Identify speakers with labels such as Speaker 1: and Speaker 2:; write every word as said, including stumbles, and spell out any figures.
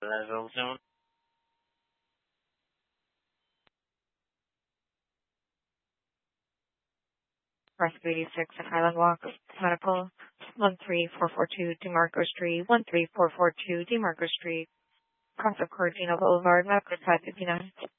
Speaker 1: Pleasantville Zone.
Speaker 2: Rescue eighty-six at Highland Walk Medical, one three four four two DeMarco Street, one three four four two DeMarco Street, cross of Cordino Boulevard, Medical five fifty-nine.